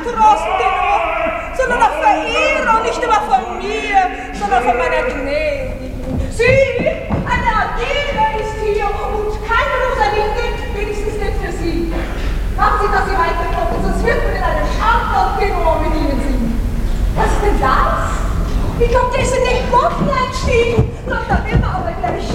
Grossentenor, sondern auch Verehrer, nicht immer von mir, sondern von meiner Gnädigen. Sie, eine Adele ist hier und keine Rosalinde, wenigstens nicht für Sie. Machen Sie, dass Sie weiterkommen, sonst wird man in einem anderen Tenor mit Ihnen singen. Was ist denn das? Ich glaube, der ist in den Boden einstiegen. Da wird er aber gleich.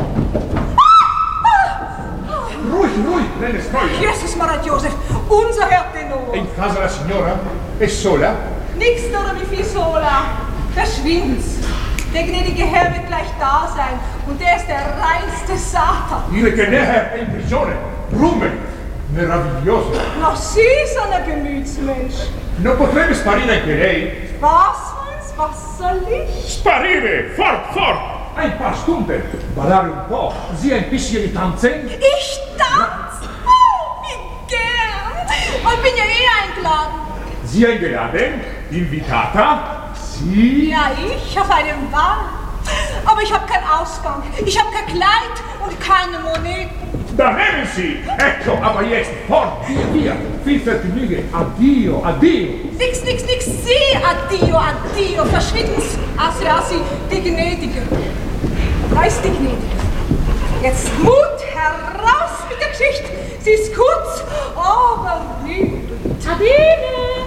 Ruhig, nenne Storia. Jesus Maria Joseph, unser Herr Tenor. In casa la signora? È sola? Nix oder wie viel Sola. Verschwind's. Der gnädige Herr wird gleich da sein und der ist der reinste Satan. Dire che Herr è in prigione. Rume. Meraviglioso. Noch Sie, so ein Gemütsmensch. Non potrebbe sparire anche lei? Was soll ich? Sparire! Fort! Ein paar Stunden. Ballare un po'. Sia ein bisschen di tanzen. Ich tanz? Oh, wie gern. Und bin ja eingeladen. Sie eingeladen? Invitata? Sie? Ja, ich auf einem Ball. Aber ich habe keinen Ausgang. Ich habe kein Kleid und keine Moneten. Da nehmen Sie! Ecco, aber jetzt, fort, via! Viel Vergnügen! Addio! Nix, Sie! Addio! Verschwinden's! Assi, die Gnädige. Da ist die Gnädige. Jetzt Mut heraus mit der Geschichte. Sie ist kurz, aber lieb. Adele!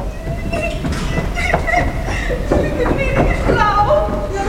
Die gnädige Frau!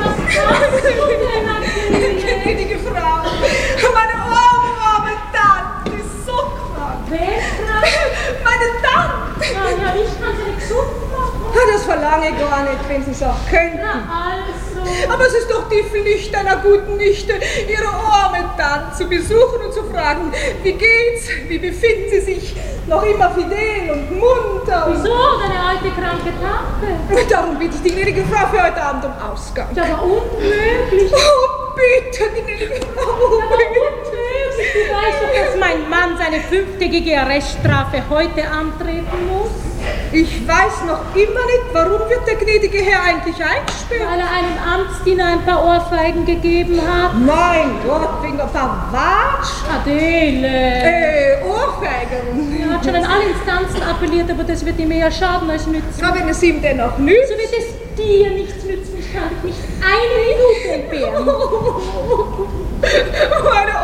Die gnädige Frau! Meine arme Tante ist so krank! Wer ist krank? Meine Tante! Ja, ich kann sie nicht gesund machen. Das verlange ich gar nicht, wenn Sie es auch könnten. Na also. Aber es ist doch die Pflicht einer guten Nichte, ihre arme Tante zu besuchen und zu fragen, wie geht's, wie befinden Sie sich, noch immer fidel und munter. Wieso, deine alte kranke Tante? Darum bitte ich die gnädige Frau für heute Abend um Ausgang. Das war unmöglich. Oh, bitte, gnädige Frau, bitte. Du weißt doch, dass mein Mann seine 5-tägige Arreststrafe heute antreten muss. Ich weiß noch immer nicht, warum wird der gnädige Herr eigentlich eingesperrt? Weil er einem Amtsdiener ein paar Ohrfeigen gegeben hat. Mein Gott, wegen ein paar Watsch? Adele! Ohrfeigen. Er hat schon an alle Instanzen appelliert, aber das wird ihm eher schaden als nützen. Aber wenn es ihm dennoch nützt. So wird es dir nichts nützen. Ich kann dich nicht eine Minute entbehren. Meine